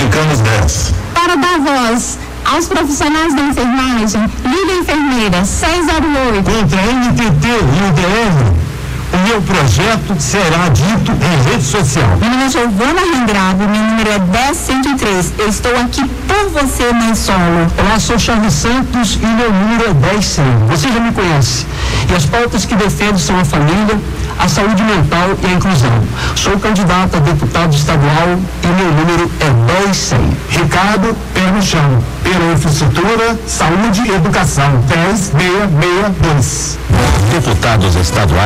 Republicanos 10. Para dar voz aos profissionais da enfermagem, Liga Enfermeira 608. Contra a NTT e o DR, o meu projeto será dito em rede social. Meu nome é Giovana Rengravo, meu número é 10103. Eu estou aqui por você, mãe solo. Olá, sou Charles Santos e meu número é 10100. Você já me conhece. E as pautas que defendo são a família, a saúde mental e a inclusão. Sou candidato a deputado estadual e meu número é 10100. Ricardo Pé no Chão, pela infraestrutura, saúde e educação. 10662. Deputados estaduais.